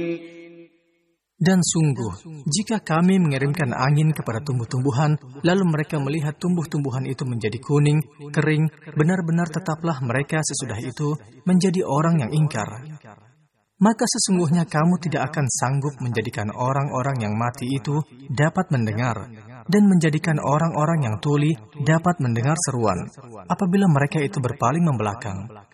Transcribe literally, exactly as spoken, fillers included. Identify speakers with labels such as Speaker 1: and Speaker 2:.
Speaker 1: Dan sungguh, jika kami mengirimkan angin kepada tumbuh-tumbuhan, lalu mereka melihat tumbuh-tumbuhan itu menjadi kuning, kering, benar-benar tetaplah mereka sesudah itu menjadi orang yang ingkar. Maka sesungguhnya kamu tidak akan sanggup menjadikan orang-orang yang mati itu dapat mendengar, dan menjadikan orang-orang yang tuli dapat mendengar seruan, apabila mereka itu berpaling membelakang.